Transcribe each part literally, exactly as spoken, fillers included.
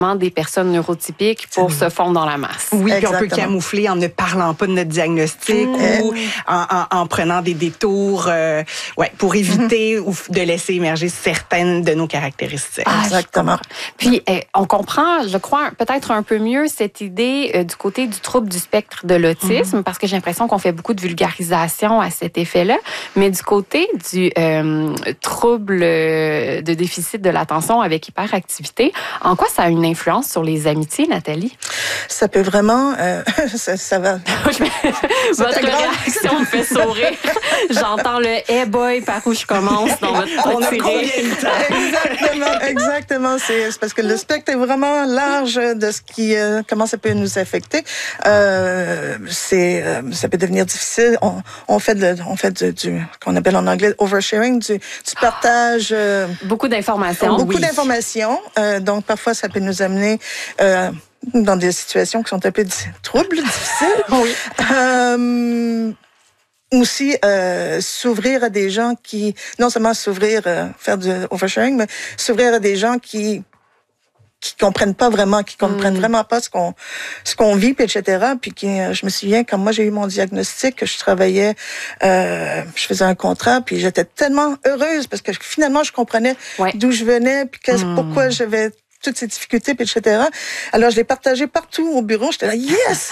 des personnes neurotypiques pour se fondre dans la masse. Oui, puis on peut camoufler en ne parlant pas de notre diagnostic mmh. ou en, en, en prenant des détours euh, ouais, pour éviter mmh. ou de laisser émerger certaines de nos caractéristiques. Ah, exactement. Puis, eh, on comprend, je crois, peut-être un peu mieux cette idée euh, du côté du trouble du spectre de l'autisme, mmh. parce que j'ai l'impression qu'on fait beaucoup de vulgarisation à cet effet-là, mais du côté du euh, trouble de déficit de l'attention avec hyperactivité, en quoi ça a une influence sur les amitiés, Nathalie? Ça peut vraiment... Euh, ça, ça va... Votre réaction me fait sourire. J'entends le « Hey boy » par où je commence dans votre tirée. Exactement, exactement. C'est, c'est parce que le spectre est vraiment large de ce qui... Euh, comment ça peut nous affecter. Euh, c'est, euh, ça peut devenir difficile. On, on fait, de, on fait de, du... qu'on appelle en anglais « oversharing », du, du partage... Euh, beaucoup d'informations. Beaucoup oui. d'informations. Euh, donc, parfois, ça peut nous amener... Euh, dans des situations qui sont un peu troubles, difficiles. Oui. Euh, aussi, euh, s'ouvrir à des gens qui... Non seulement s'ouvrir, euh, faire du oversharing, mais s'ouvrir à des gens qui qui comprennent pas vraiment, qui comprennent mm. vraiment pas ce qu'on ce qu'on vit, puis et cetera. Puis qui, euh, je me souviens, quand moi j'ai eu mon diagnostic, que je travaillais, euh, je faisais un contrat, puis j'étais tellement heureuse parce que finalement je comprenais ouais. d'où je venais, puis mm. pourquoi j'avais toutes ces difficultés, puis et cetera. Alors, je l'ai partagé partout au bureau. J'étais là, yes!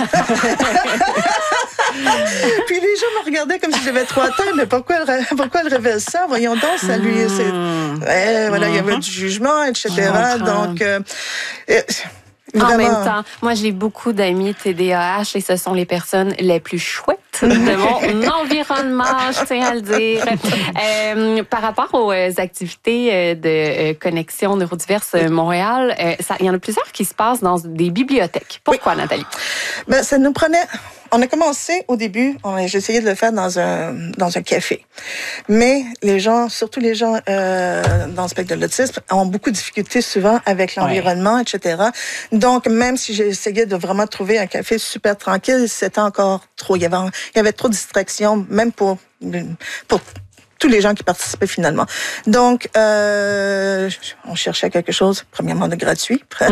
Puis les gens me regardaient comme si j'avais trois têtes. Mais pourquoi elle, pourquoi elle révèle ça? Voyons donc, ça lui... C'est, ouais, voilà, il y avait du jugement, et cetera. Donc... Euh, euh, Vraiment. En même temps, moi, j'ai beaucoup d'amis T D A H et ce sont les personnes les plus chouettes de mon environnement, je tiens à le dire. Euh, par rapport aux activités de connexion neurodiverse Montréal, ça, il y en a plusieurs qui se passent dans des bibliothèques. Pourquoi, oui. Nathalie? Ben, ça nous prenait... On a commencé au début, j'ai essayé de le faire dans un dans un café. Mais les gens, surtout les gens euh, dans le spectre de l'autisme, ont beaucoup de difficultés souvent avec l'environnement, ouais. et cetera. Donc, même si j'ai essayé de vraiment trouver un café super tranquille, c'était encore trop. Il y avait, il y avait trop de distractions, même pour pour tous les gens qui participaient finalement. Donc, euh, on cherchait quelque chose, premièrement de gratuit, mmh.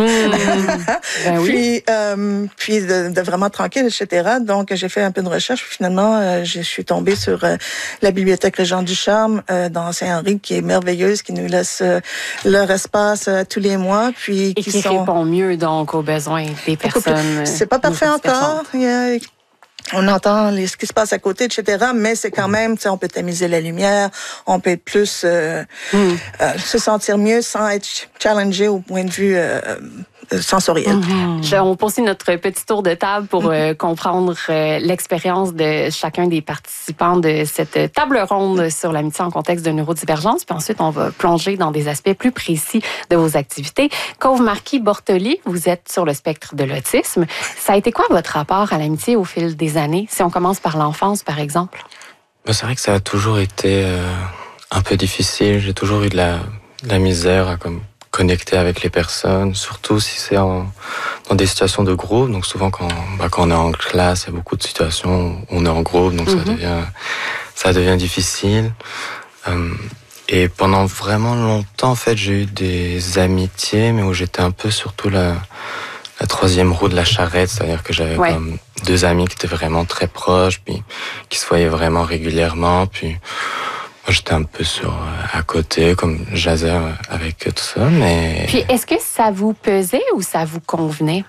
ben oui. puis euh, puis de, de vraiment tranquille, et cetera. Donc, j'ai fait un peu de recherche. Finalement, euh, je suis tombée sur euh, la bibliothèque Régent Ducharme euh, dans Saint-Henri, qui est merveilleuse, qui nous laisse euh, leur espace euh, tous les mois, puis et qui, qui sont... répond mieux donc aux besoins des personnes. C'est pas parfait encore. Il y a... On entend les, ce qui se passe à côté, et cetera. Mais c'est quand même, tu sais, on peut tamiser la lumière, on peut être plus euh, mm. euh, se sentir mieux sans être challengé au point de vue euh, sensoriel. Mm-hmm. On poursuit notre petit tour de table pour euh, comprendre euh, l'expérience de chacun des participants de cette table ronde sur l'amitié en contexte de neurodivergence. Puis ensuite, on va plonger dans des aspects plus précis de vos activités. Cauve Marquis Bortoli, vous êtes sur le spectre de l'autisme. Ça a été quoi votre rapport à l'amitié au fil des années? Si on commence par l'enfance, par exemple. C'est vrai que ça a toujours été euh, un peu difficile. J'ai toujours eu de la, de la misère à comme connecter avec les personnes, surtout si c'est en, dans des situations de groupe. Donc souvent quand, bah, quand on est en classe, il y a beaucoup de situations où on est en groupe, donc mm-hmm. ça devient ça devient difficile. Euh, et pendant vraiment longtemps, en fait, j'ai eu des amitiés, mais où j'étais un peu surtout la la troisième roue de la charrette, c'est-à-dire que j'avais ouais. comme deux amis qui étaient vraiment très proches, puis qui se voyaient vraiment régulièrement, puis moi j'étais un peu sur à côté, comme jasais avec tout ça, mais... Puis est-ce que ça vous pesait ou ça vous convenait?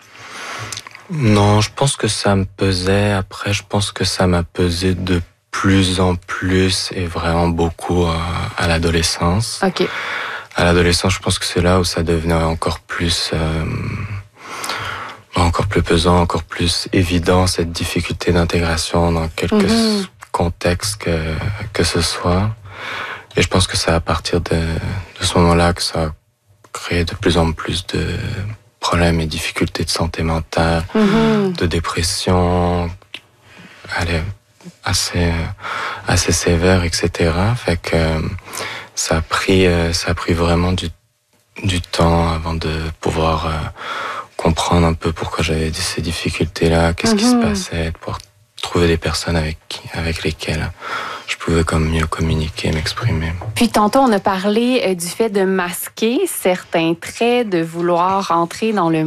Non, je pense que ça me pesait. Après, je pense que ça m'a pesé de plus en plus et vraiment beaucoup à, à l'adolescence. Ok. À l'adolescence, je pense que c'est là où ça devenait encore plus... Euh, encore plus pesant, encore plus évident, cette difficulté d'intégration dans quelque mm-hmm. contexte que, que ce soit. Et je pense que c'est à partir de, de ce moment-là que ça a créé de plus en plus de problèmes et difficultés de santé mentale, mm-hmm. de dépression, allez, assez, assez sévère, et cetera. Fait que ça a pris, ça a pris vraiment du, du temps avant de pouvoir euh, comprendre un peu pourquoi j'avais ces difficultés-là, qu'est-ce mm-hmm. qui se passait, de pouvoir trouver des personnes avec, avec lesquelles je pouvais comme mieux communiquer, m'exprimer. Puis tantôt, on a parlé euh, du fait de masquer certains traits, de vouloir entrer dans le